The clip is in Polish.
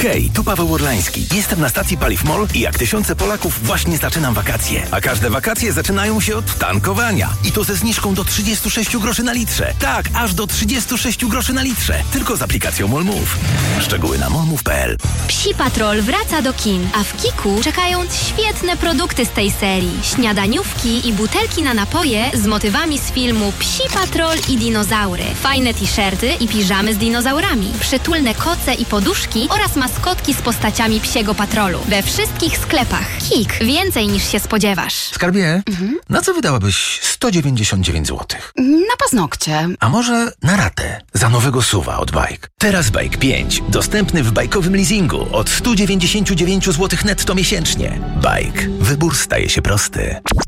Hej, tu Paweł Orlański. Jestem na stacji Paliw MOL i jak tysiące Polaków właśnie zaczynam wakacje. A każde wakacje zaczynają się od tankowania. I to ze zniżką do 36 groszy na litrze. Tak, aż do 36 groszy na litrze. Tylko z aplikacją MOL Move. Szczegóły na molmove.pl. Psi Patrol wraca do kin, a w Kiku czekają świetne produkty z tej serii. Śniadaniówki i butelki na napoje z motywami z filmu Psi Patrol i dinozaury. Fajne t-shirty i piżamy z dinozaurami. Przytulne koce i poduszki oraz maskotki z postaciami Psiego Patrolu. We wszystkich sklepach. Kik. Więcej niż się spodziewasz. Skarbie, na co wydałabyś 199 zł? Na paznokcie. A może na ratę za nowego SUV-a od Bike? Teraz Bike 5. Dostępny w bajkowym leasingu od 199 zł netto miesięcznie. Bike. Wybór staje się prosty.